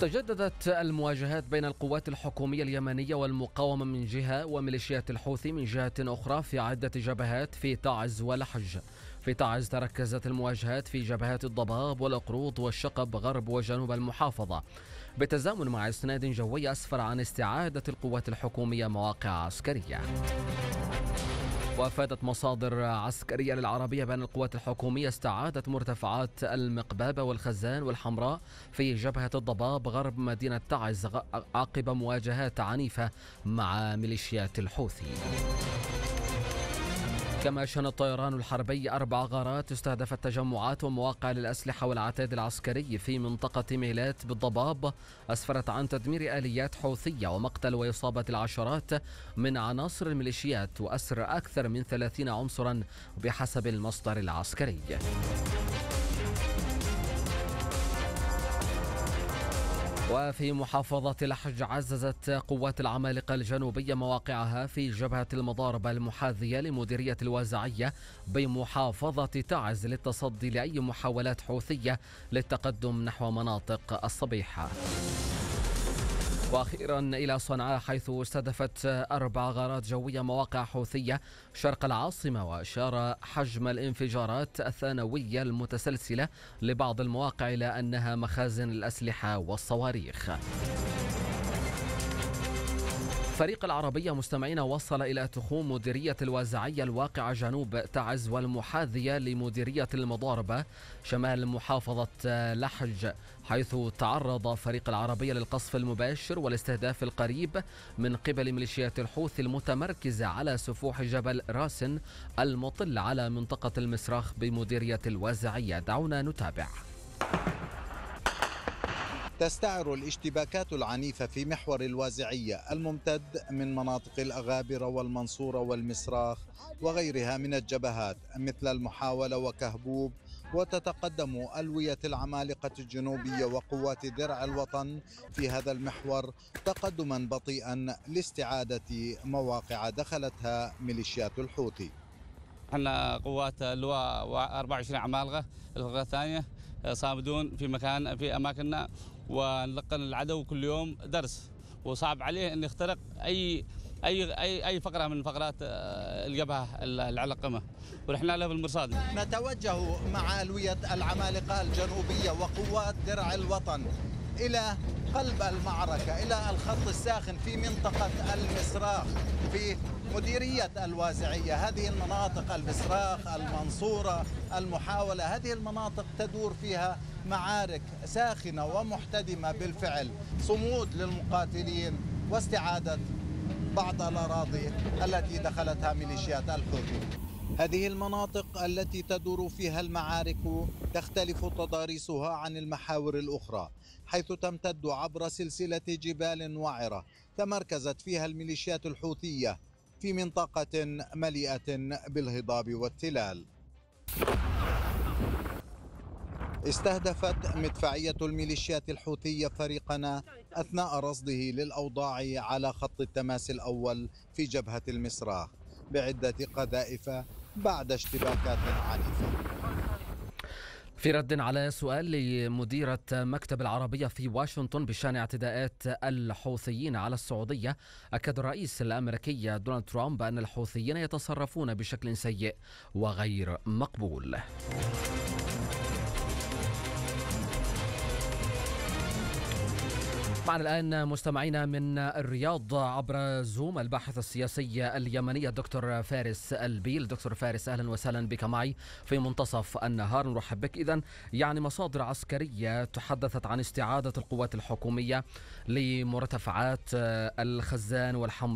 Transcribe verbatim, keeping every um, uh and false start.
تجددت المواجهات بين القوات الحكومية اليمنية والمقاومة من جهة وميليشيات الحوثي من جهة أخرى في عدة جبهات في تعز ولحج. في تعز تركزت المواجهات في جبهات الضباب والقروض والشقب غرب وجنوب المحافظة، بالتزامن مع إسناد جوي أسفر عن استعادة القوات الحكومية مواقع عسكرية. وافادت مصادر عسكرية للعربية بأن القوات الحكومية استعادت مرتفعات المقبابة والخزان والحمراء في جبهة الضباب غرب مدينة تعز عقب مواجهات عنيفة مع ميليشيات الحوثي. كما شن الطيران الحربي أربع غارات استهدفت تجمعات ومواقع للأسلحة والعتاد العسكري في منطقة ميلات بالضباب، أسفرت عن تدمير آليات حوثية ومقتل وإصابة العشرات من عناصر الميليشيات وأسر أكثر من ثلاثين عنصرا بحسب المصدر العسكري. وفي محافظة لحج عززت قوات العمالقة الجنوبية مواقعها في جبهة المضاربة المحاذية لمديرية الوازعية بمحافظة تعز للتصدي لأي محاولات حوثية للتقدم نحو مناطق الصبيحة. وأخيرا إلى صنعاء، حيث استهدفت أربع غارات جوية مواقع حوثية شرق العاصمة، وأشار حجم الانفجارات الثانوية المتسلسلة لبعض المواقع إلى أنها مخازن الأسلحة والصواريخ. فريق العربية مستمعين وصل إلى تخوم مديرية الوازعية الواقعة جنوب تعز والمحاذية لمديرية المضاربة شمال محافظة لحج، حيث تعرض فريق العربية للقصف المباشر والاستهداف القريب من قبل ميليشيات الحوثي المتمركزة على سفوح جبل راسن المطل على منطقة المسراخ بمديرية الوازعية. دعونا نتابع. تستعر الاشتباكات العنيفة في محور الوازعية الممتد من مناطق الأغابر والمنصورة والمسراخ وغيرها من الجبهات مثل المحاولة وكهبوب، وتتقدم ألوية العمالقة الجنوبية وقوات درع الوطن في هذا المحور تقدما بطيئا لاستعادة مواقع دخلتها ميليشيات الحوثي. احنا قوات اللواء أربعة وعشرين عمالقة الفرقة الثانية صامدون في مكان في أماكننا، ونلقن العدو كل يوم درس، وصعب عليه أن يخترق أي أي أي أي فقرة من فقرات الجبهة العلقمة، ونحن له بالمرصاد. نتوجه مع ألوية العمالقة الجنوبية وقوات درع الوطن إلى قلب المعركة، إلى الخط الساخن في منطقة المسراخ في مديرية الوازعية. هذه المناطق المسراخ، المنصورة، المحاولة، هذه المناطق تدور فيها معارك ساخنة ومحتدمة بالفعل، صمود للمقاتلين واستعادة بعض الأراضي التي دخلتها ميليشيات الحوثي. هذه المناطق التي تدور فيها المعارك تختلف تضاريسها عن المحاور الأخرى، حيث تمتد عبر سلسلة جبال وعرة تمركزت فيها الميليشيات الحوثية في منطقة مليئة بالهضاب والتلال. استهدفت مدفعية الميليشيات الحوثية فريقنا أثناء رصده للأوضاع على خط التماس الأول في جبهة المسراخ بعدة قذائف بعد اشتباكات عنيفة. في رد على سؤال لمديرة مكتب العربية في واشنطن بشأن اعتداءات الحوثيين على السعودية، أكد الرئيس الأمريكي دونالد ترامب أن الحوثيين يتصرفون بشكل سيء وغير مقبول. معنا الآن مستمعينا من الرياض عبر زوم الباحث السياسي اليمني الدكتور فارس البيل. دكتور فارس، أهلا وسهلا بك معي في منتصف النهار. نرحب بك. إذن يعني مصادر عسكرية تحدثت عن استعادة القوات الحكومية لمرتفعات الخزان والحمراء